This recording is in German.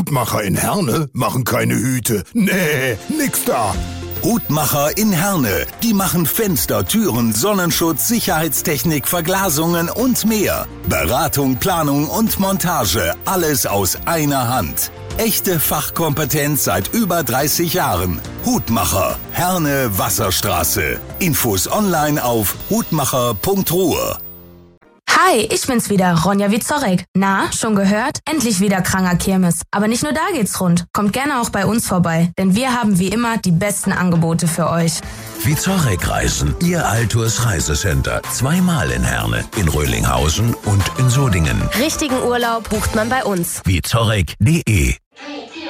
Hutmacher in Herne machen keine Hüte. Nee, nix da. Hutmacher in Herne. Die machen Fenster, Türen, Sonnenschutz, Sicherheitstechnik, Verglasungen und mehr. Beratung, Planung und Montage. Alles aus einer Hand. Echte Fachkompetenz seit über 30 Jahren. Hutmacher. Herne Wasserstraße. Infos online auf hutmacher.ruhr. Hi, ich bin's wieder, Ronja Wieczorek. Na, schon gehört? Endlich wieder Kranger Kirmes. Aber nicht nur da geht's rund. Kommt gerne auch bei uns vorbei, denn wir haben wie immer die besten Angebote für euch. Wieczorek Reisen, Ihr Altours Reisecenter. Zweimal in Herne, in Röhlinghausen und in Sodingen. Richtigen Urlaub bucht man bei uns. Wieczorek.de